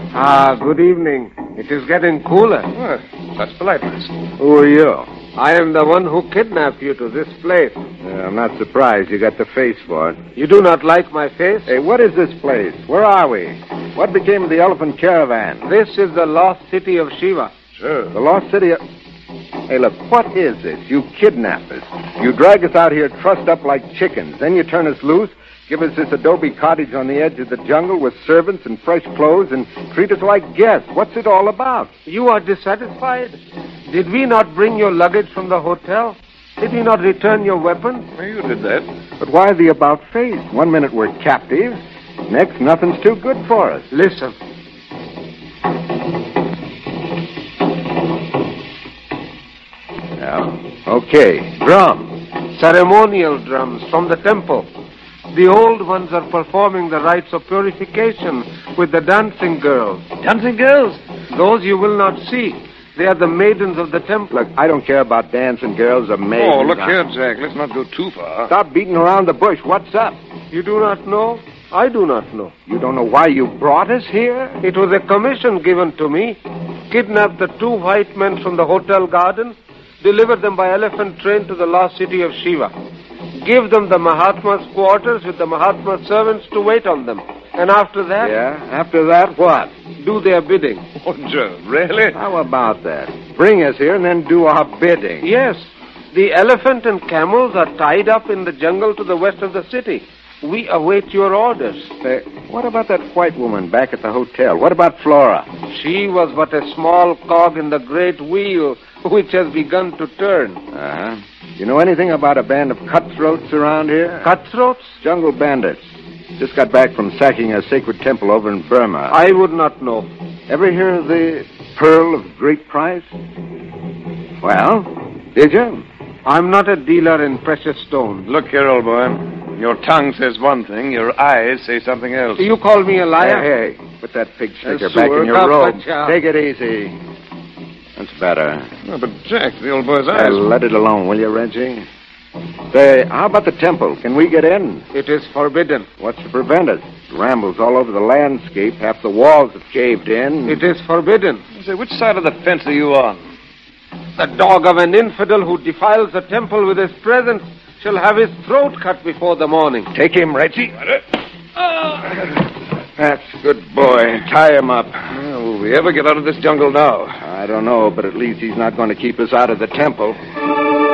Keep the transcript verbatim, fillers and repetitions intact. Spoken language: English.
Ah, good evening. It is getting cooler. Oh, such politeness. Who are you? I am the one who kidnapped you to this place. Uh, I'm not surprised you got the face for it. You do not like my face? Hey, what is this place? Where are we? What became of the elephant caravan? This is the lost city of Shiva. Sure. The lost city of... Hey, look, what is this? You kidnap us. You drag us out here trussed up like chickens. Then you turn us loose, give us this adobe cottage on the edge of the jungle with servants and fresh clothes, and treat us like guests. What's it all about? You are dissatisfied? Did we not bring your luggage from the hotel? Did we not return your weapons? Well, you did that. But why the about face? One minute we're captives. Next, nothing's too good for us. Listen. Yeah. Okay. Drum. Ceremonial drums from the temple. The old ones are performing the rites of purification with the dancing girls. Dancing girls? Those you will not see. They are the maidens of the temple. Look, I don't care about dancing girls or maidens. Oh, look here, Jack. Let's not go too far. Stop beating around the bush. What's up? You do not know? I do not know. You don't know why you brought us here? It was a commission given to me. Kidnap the two white men from the hotel garden, deliver them by elephant train to the lost city of Shiva. Give them the Mahatma's quarters with the Mahatma's servants to wait on them. And after that? Yeah, after that, what? Do their bidding. Oh, Joe, really? How about that? Bring us here and then do our bidding. Yes. The elephant and camels are tied up in the jungle to the west of the city. We await your orders. Uh, what about that white woman back at the hotel? What about Flora? She was but a small cog in the great wheel which has begun to turn. Uh-huh. You know anything about a band of cutthroats around here? Cutthroats? Jungle bandits. Just got back from sacking a sacred temple over in Burma. I would not know. Ever hear of the Pearl of Great Price? Well, did you? I'm not a dealer in precious stones. Look here, old boy. Your tongue says one thing, your eyes say something else. You call me a liar? Hey, hey, put that pig sticker Uh, back in your Surga robe. Pacha. Take it easy. That's better. Oh, but, Jack, the old boy's Uh, eyes... let it alone, will you, Reggie? Say, how about the temple? Can we get in? It is forbidden. What's to prevent us? Rambles all over the landscape. Half the walls have caved in. It is forbidden. Say, which side of the fence are you on? The dog of an infidel who defiles the temple with his presence shall have his throat cut before the morning. Take him, Reggie. That's good boy. Tie him up. Well, will we ever get out of this jungle now? I don't know, but at least he's not going to keep us out of the temple.